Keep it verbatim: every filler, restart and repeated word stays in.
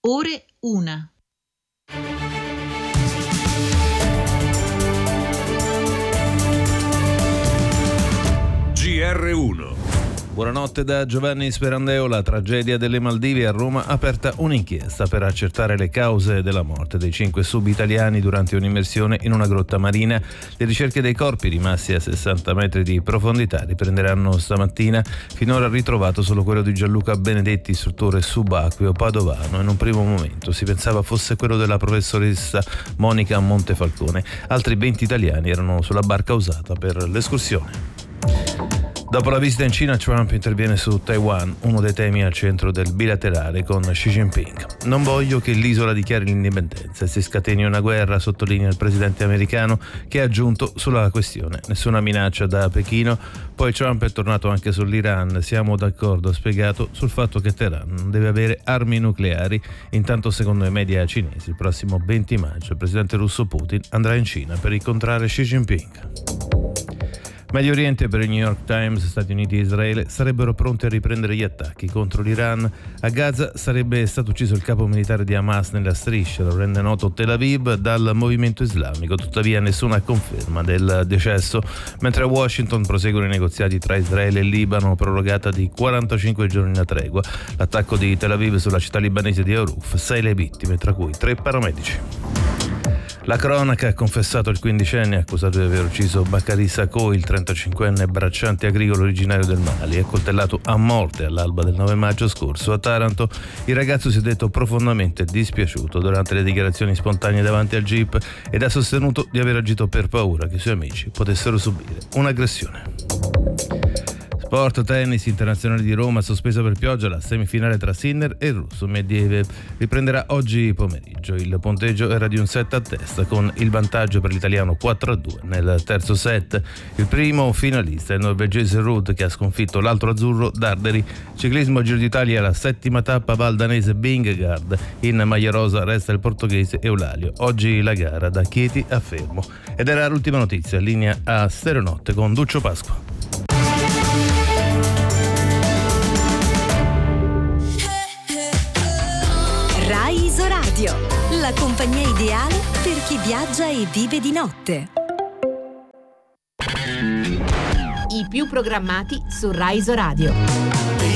Ore una. G R uno. Buonanotte da Giovanni Sperandeo. La tragedia delle Maldive. A Roma aperta un'inchiesta per accertare le cause della morte dei cinque sub-italiani durante un'immersione in una grotta marina. Le ricerche dei corpi rimasti a sessanta metri di profondità riprenderanno stamattina. Finora ritrovato solo quello di Gianluca Benedetti, istruttore subacqueo padovano. In un primo momento si pensava fosse quello della professoressa Monica Montefalcone. Altri venti italiani erano sulla barca usata per l'escursione. Dopo la visita in Cina, Trump interviene su Taiwan, uno dei temi al centro del bilaterale con Xi Jinping. Non voglio che l'isola dichiari l'indipendenza e si scateni una guerra, sottolinea il presidente americano, che ha aggiunto sulla questione: nessuna minaccia da Pechino. Poi Trump è tornato anche sull'Iran. Siamo d'accordo, ha spiegato, sul fatto che Teheran non deve avere armi nucleari. Intanto, secondo i media cinesi, il prossimo venti maggio il presidente russo Putin andrà in Cina per incontrare Xi Jinping. Medio Oriente. Per il New York Times, Stati Uniti e Israele sarebbero pronti a riprendere gli attacchi contro l'Iran. A Gaza sarebbe stato ucciso il capo militare di Hamas nella striscia, lo rende noto Tel Aviv, dal movimento islamico. Tuttavia nessuna conferma del decesso, mentre a Washington proseguono i negoziati tra Israele e Libano, prorogata di quarantacinque giorni la tregua. L'attacco di Tel Aviv sulla città libanese di Aruf, sei le vittime, tra cui tre paramedici. La cronaca ha confessato il quindicenne accusato di aver ucciso Bakary Sako, il trentacinquenne bracciante agricolo originario del Mali, accoltellato a morte all'alba del nove maggio scorso a Taranto. Il ragazzo si è detto profondamente dispiaciuto durante le dichiarazioni spontanee davanti al jeep ed ha sostenuto di aver agito per paura che i suoi amici potessero subire un'aggressione. Sport, tennis, Internazionale di Roma sospesa per pioggia la semifinale tra Sinner e il russo Medvedev riprenderà oggi pomeriggio. Il punteggio era di un set a testa, con il vantaggio per l'italiano quattro a due nel terzo set. Il primo finalista è il norvegese Ruud, che ha sconfitto l'altro azzurro Darderi. Ciclismo Giro d'Italia, la settima tappa valdanese Vingegaard. In maglia rosa resta il portoghese Eulalio. Oggi la gara da Chieti a Fermo. Ed era l'ultima notizia. Linea a Stereonotte con Duccio Pasqua. Rai Isoradio, la compagnia ideale per chi viaggia e vive di notte. I più programmati su Rai Isoradio.